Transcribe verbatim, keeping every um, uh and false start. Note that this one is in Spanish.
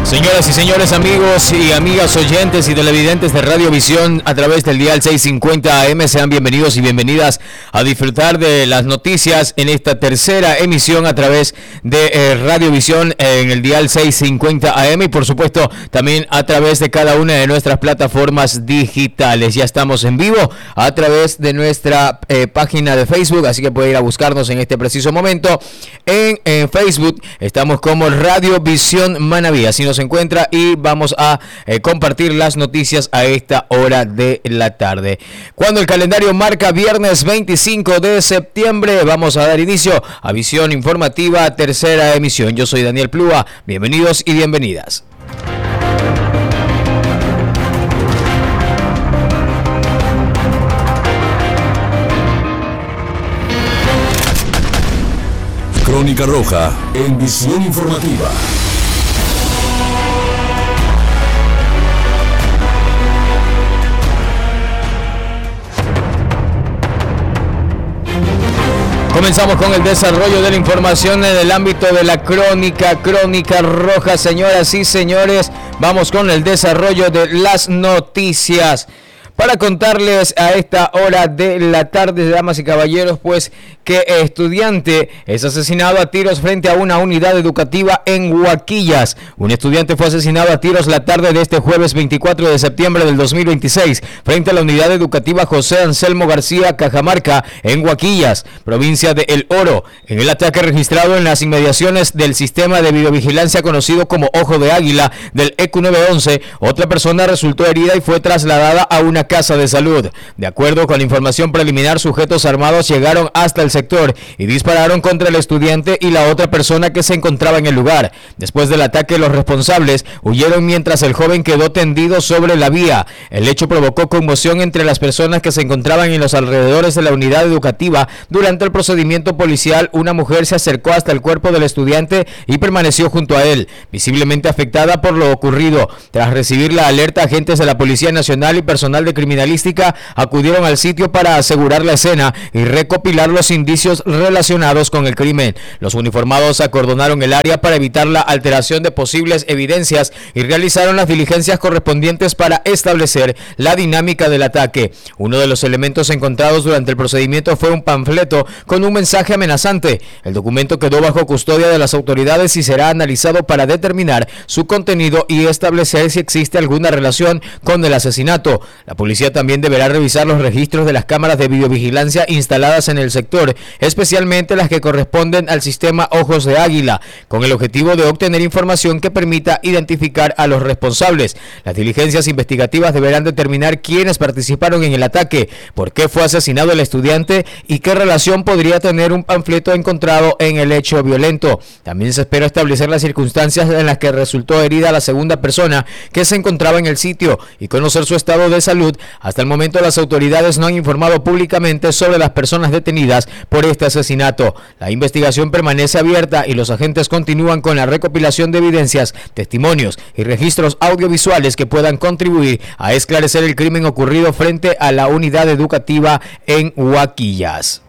Señoras y señores, amigos y amigas oyentes y televidentes de Radiovisión a través del dial seiscientos cincuenta A M, sean bienvenidos y bienvenidas a disfrutar de las noticias en esta tercera emisión a través de eh, Radiovisión en el dial seiscientos cincuenta A M y por supuesto también a través de cada una de nuestras plataformas digitales. Ya estamos en vivo a través de nuestra eh, página de Facebook, así que puede ir a buscarnos en este preciso momento. En, en Facebook estamos como Radiovisión Manabí, así nos encuentra y vamos a eh, compartir las noticias a esta hora de la tarde. Cuando el calendario marca viernes veinticinco de septiembre, vamos a dar inicio a Visión Informativa, tercera emisión. Yo soy Daniel Plúa, bienvenidos y bienvenidas. Crónica Roja en Visión Informativa. Comenzamos con el desarrollo de la información en el ámbito de la crónica, crónica roja, señoras y señores. Vamos con el desarrollo de las noticias. Para contarles a esta hora de la tarde, damas y caballeros, pues que estudiante es asesinado a tiros frente a una unidad educativa en Huaquillas. Un estudiante fue asesinado a tiros la tarde de este jueves veinticuatro de septiembre del dos mil veintiséis frente a la unidad educativa José Anselmo García Cajamarca en Huaquillas, provincia de El Oro. En el ataque registrado en las inmediaciones del sistema de videovigilancia conocido como Ojo de Águila del E Q nueve once, otra persona resultó herida y fue trasladada a una casa de salud. De acuerdo con la información preliminar, sujetos armados llegaron hasta el sector y dispararon contra el estudiante y la otra persona que se encontraba en el lugar. Después del ataque, los responsables huyeron mientras el joven quedó tendido sobre la vía. El hecho provocó conmoción entre las personas que se encontraban en los alrededores de la unidad educativa. Durante el procedimiento policial, una mujer se acercó hasta el cuerpo del estudiante y permaneció junto a él, visiblemente afectada por lo ocurrido. Tras recibir la alerta, agentes de la Policía Nacional y personal de criminalística acudieron al sitio para asegurar la escena y recopilar los indicios relacionados con el crimen. Los uniformados acordonaron el área para evitar la alteración de posibles evidencias y realizaron las diligencias correspondientes para establecer la dinámica del ataque. Uno de los elementos encontrados durante el procedimiento fue un panfleto con un mensaje amenazante. El documento quedó bajo custodia de las autoridades y será analizado para determinar su contenido y establecer si existe alguna relación con el asesinato. La policía también deberá revisar los registros de las cámaras de videovigilancia instaladas en el sector, especialmente las que corresponden al sistema Ojos de Águila, con el objetivo de obtener información que permita identificar a los responsables. Las diligencias investigativas deberán determinar quiénes participaron en el ataque, por qué fue asesinado el estudiante y qué relación podría tener un panfleto encontrado en el hecho violento. También se espera establecer las circunstancias en las que resultó herida la segunda persona que se encontraba en el sitio y conocer su estado de salud. Hasta el momento, las autoridades no han informado públicamente sobre las personas detenidas por este asesinato. La investigación permanece abierta y los agentes continúan con la recopilación de evidencias, testimonios y registros audiovisuales que puedan contribuir a esclarecer el crimen ocurrido frente a la unidad educativa en Huaquillas.